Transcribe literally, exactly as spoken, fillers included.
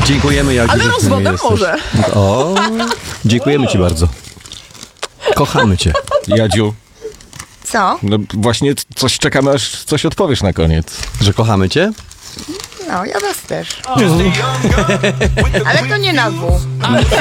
Dziękujemy, Jadziu, Ale że z nami rozwodem jesteś. może. O, dziękujemy ci bardzo. Kochamy cię. Jadziu, Co? no właśnie coś czekamy, aż coś odpowiesz na koniec. Że kochamy cię? No, ja was też. Ale to nie na W.